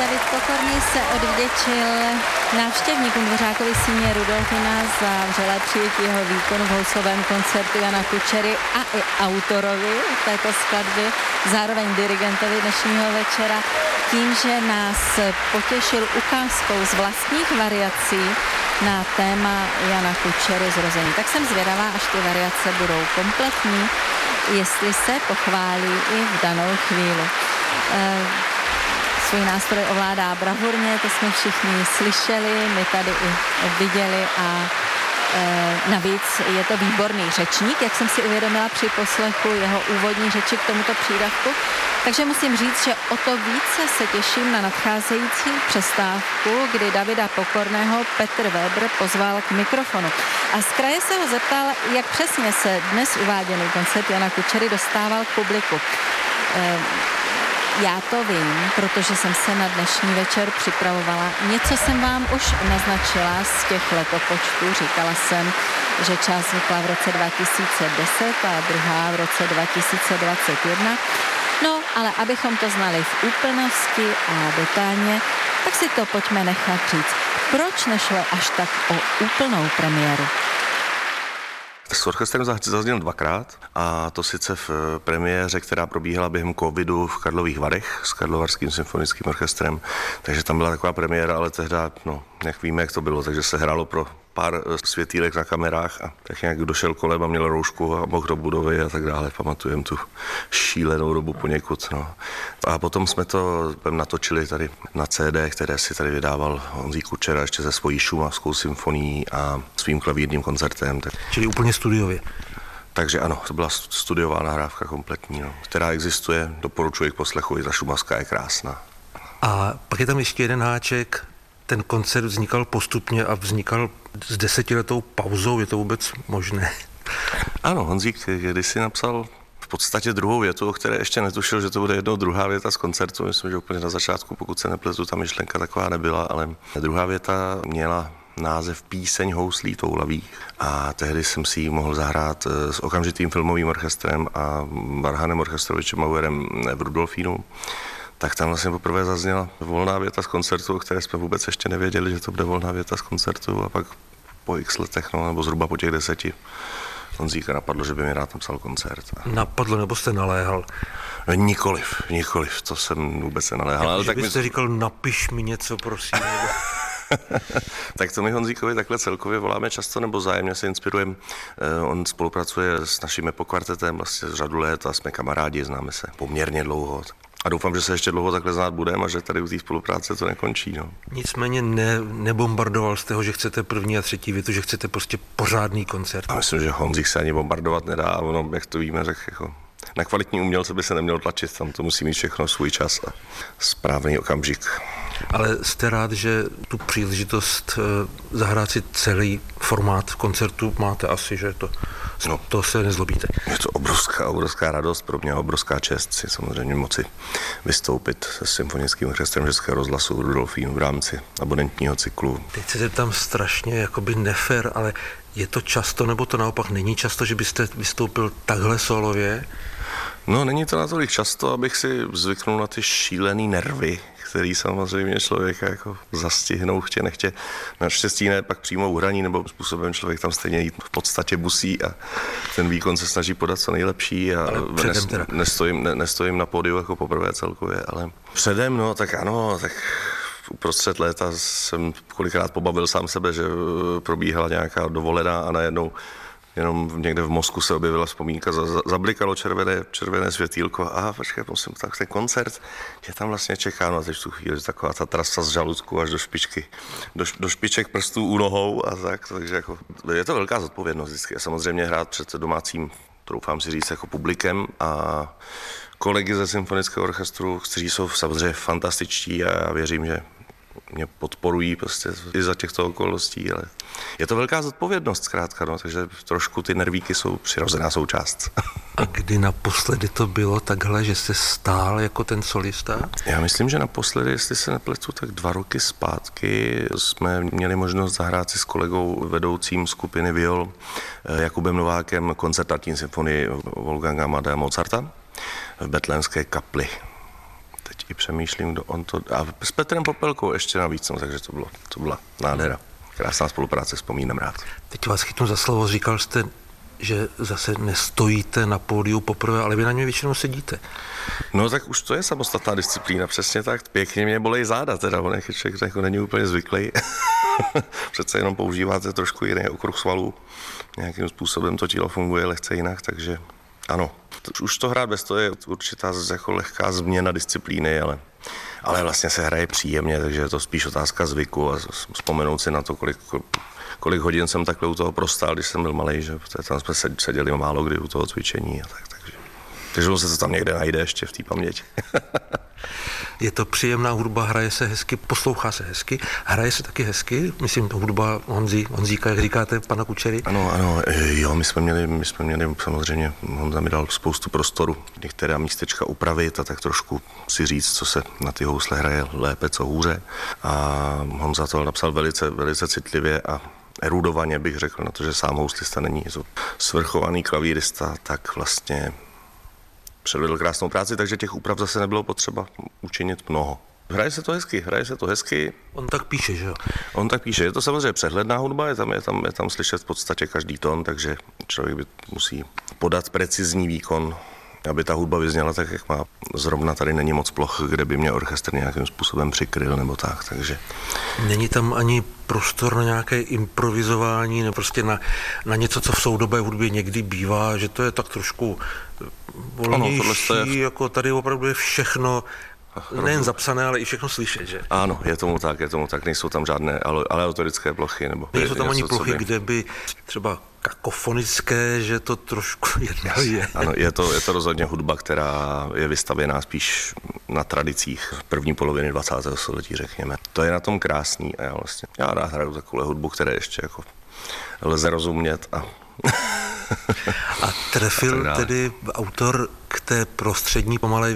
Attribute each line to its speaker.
Speaker 1: David Pokorný se odvděčil návštěvníkům Dvořákovy síně Rudolfina za vřelé přijetí jeho výkonu v houslovém koncertu Jana Kučery a i autorovi této skladby, zároveň dirigentovi dnešního večera, tím, že nás potěšil ukázkou z vlastních variací na téma Jana Kučery Zrození. Tak jsem zvědavá, až ty variace budou kompletní, jestli se pochválí i v danou chvíli. Svůj nástroj ovládá bravurně, to jsme všichni slyšeli, my tady i viděli a navíc je to výborný řečník, jak jsem si uvědomila při poslechu jeho úvodní řeči k tomuto přídavku. Takže musím říct, že o to více se těším na nadcházející přestávku, kdy Davida Pokorného Petr Weber pozval k mikrofonu. A z kraje se ho zeptal, jak přesně se dnes uváděný koncert Jana Kučery dostával k publiku. Já to vím, protože jsem se na dnešní večer připravovala. Něco jsem vám už naznačila z těch letopočtů. Říkala jsem, že část vznikla v roce 2010 a druhá v roce 2021. No, ale abychom to znali v úplnosti a detailně, tak si to pojďme nechat říct. Proč nešlo až tak o úplnou premiéru?
Speaker 2: S orchestrem zazněl dvakrát, a to sice v premiéře, která probíhala během covidu v Karlových Varech s Karlovarským symfonickým orchestrem, takže tam byla taková premiéra, ale tehdy, jak víme, jak to bylo, takže se hrálo pro pár světýlek na kamerách a tak nějak došel kolem a měl roušku a mohl do budovy a tak dále. Pamatujem tu šílenou dobu poněkud. No. A potom jsme to natočili tady na CD, které si tady vydával Honzík Kučera ještě se svojí šumavskou symfonií a svým klavírním koncertem.
Speaker 3: Čili úplně studiově.
Speaker 2: Takže ano, to byla studiová nahrávka kompletní, která existuje, doporučuji k poslechu, i ta šumavská je krásná.
Speaker 3: A pak je tam ještě jeden háček. Ten koncert vznikal postupně a vznikal s 10letou pauzou. Je to vůbec možné?
Speaker 2: Ano, Honzík kdysi napsal v podstatě druhou větu, o které ještě netušil, že to bude jednou druhá věta z koncertu. Myslím, že úplně na začátku, pokud se nepletu, ta myšlenka taková nebyla, ale druhá věta měla název Píseň houslí toulavých a tehdy jsem si ji mohl zahrát s okamžitým filmovým orchestrem a Varhanem Orchestrovičem Mauerem v Rudolfínu. Tak tam vlastně poprvé zazněla volná věta z koncertu, o které jsme vůbec ještě nevěděli, že to bude volná věta z koncertu, a pak po x letech, nebo zhruba po těch 10, Honzíka napadlo, že by mi rád napsal koncert.
Speaker 3: Napadlo, nebo jste naléhal?
Speaker 2: Nikoliv, to jsem vůbec nenaléhal.
Speaker 3: Ale tak byste říkal, napiš mi něco, prosím.
Speaker 2: Tak to my Honzíkovi takhle celkově voláme často, nebo zájemně se inspirujeme. On spolupracuje s naším Epokvartetem vlastně řadu let a jsme kamarádi, známe se poměrně dlouho. A doufám, že se ještě dlouho takhle znát budeme a že tady u té spolupráce to nekončí. No.
Speaker 3: Nicméně nebombardoval jste ho, že chcete první a třetí větu, že chcete prostě pořádný koncert.
Speaker 2: A myslím, že Honzík se ani bombardovat nedá, a ono, jak to víme, tak jako na kvalitní umělce by se neměl tlačit, tam to musí mít všechno svůj čas a správný okamžik.
Speaker 3: Ale jste rád, že tu příležitost zahrát si celý formát koncertu máte asi, že to se nezlobíte.
Speaker 2: Je to obrovská radost, pro mě obrovská čest si samozřejmě moci vystoupit se symfonickým orchestrem Českého rozhlasu v Rudolfínu v rámci abonentního cyklu.
Speaker 3: Teď se tam strašně jakoby nefér, ale je to často, nebo to naopak není často, že byste vystoupil takhle solově?
Speaker 2: No, není to natolik často, abych si zvyknul na ty šílený nervy, který samozřejmě člověka jako zastihnou chtě nechtě. Naštěstí ne pak přímo uhraní, nebo způsobem člověk tam stejně jít v podstatě musí a ten výkon se snaží podat co nejlepší a nestojím na pódiu jako poprvé celkově, ale předem, tak ano, tak uprostřed léta jsem kolikrát pobavil sám sebe, že probíhala nějaká dovolená a najednou jenom někde v mozku se objevila vzpomínka, zablikalo červené světýlko a počkej, musím tak ten koncert, že tam vlastně čeká, a teď v tu chvíli taková ta trasa z žaludku až do špičky, do špiček prstů u nohou a tak, takže jako, je to velká zodpovědnost vždycky. Samozřejmě hrát před domácím, troufám si říct, jako publikem a kolegy ze symfonického orchestru, kteří jsou samozřejmě fantastičtí a já věřím, že mě podporují prostě i za těchto okolností, ale je to velká zodpovědnost zkrátka, takže trošku ty nervíky jsou přirozená součást.
Speaker 3: A kdy naposledy to bylo takhle, že jste stál jako ten solista?
Speaker 2: Já myslím, že naposledy, jestli se nepletu, tak 2 roky zpátky jsme měli možnost zahrát si s kolegou vedoucím skupiny viol Jakubem Novákem koncertantní symfonii Wolfganga Amadea Mozarta v Betlémské kapli. teď i přemýšlím, kdo on to... A s Petrem Popelkou ještě navíc, no, takže to byla nádhera. Krásná spolupráce, vzpomínám rád.
Speaker 3: Teď vás chytnu za slovo, říkal jste, že zase nestojíte na pódiu poprvé, ale vy na něm většinou sedíte.
Speaker 2: No tak už to je samostatná disciplína, přesně tak. Pěkně mě bolej záda, teda on člověk jako není úplně zvyklý. Přece jenom používáte trošku jiný okruh svalů. Nějakým způsobem to tělo funguje lehce jinak, takže ano. Už to hrát bez toho je určitá jako lehká změna disciplíny, ale vlastně se hraje příjemně, takže je to spíš otázka zvyku a vzpomenout si na to, kolik hodin jsem takhle u toho prostál, když jsem byl malej, že tam jsme seděli málo kdy u toho cvičení a tak, takže on se to tam někde najde ještě v té paměti.
Speaker 3: Je to příjemná hudba, hraje se hezky, poslouchá se hezky, hraje se taky hezky, myslím hudba Honzíka, jak říkáte, pana Kučery.
Speaker 2: Ano, jo, my jsme měli samozřejmě, Honza mi dal spoustu prostoru, některá místečka upravit a tak trošku si říct, co se na ty housle hraje lépe, co hůře. A Honza to napsal velice, velice citlivě a erudovaně bych řekl, na to, že sám houslista není svrchovaný klavírista, tak vlastně předvedl krásnou práci, takže těch úprav zase nebylo potřeba učinit mnoho. Hraje se to hezky.
Speaker 3: On tak píše, že jo?
Speaker 2: On tak píše, je to samozřejmě přehledná hudba, je tam slyšet v podstatě každý tón, takže člověk musí podat precizní výkon, aby ta hudba vyzněla tak, jak má. Zrovna tady není moc ploch, kde by mě orchestr nějakým způsobem přikryl nebo tak, takže...
Speaker 3: Není tam ani prostor na nějaké improvizování, nebo prostě na něco, co v soudobé hudbě někdy bývá, že to je tak trošku volnější, jako tady opravdu je všechno, nejen zapsané, ale i všechno slyšet, že?
Speaker 2: Ano, je tomu tak, nejsou tam žádné aleatorické plochy, nebo...
Speaker 3: Nejsou tam ani plochy, kde by třeba kakofonické, že to trošku je.
Speaker 2: Ano, je to rozhodně hudba, která je vystavěná spíš na tradicích první poloviny 20. století, řekněme. To je na tom krásný a já rád hraju takovou hudbu, které ještě jako lze rozumět a
Speaker 3: trefil tedy autor k té prostřední pomalé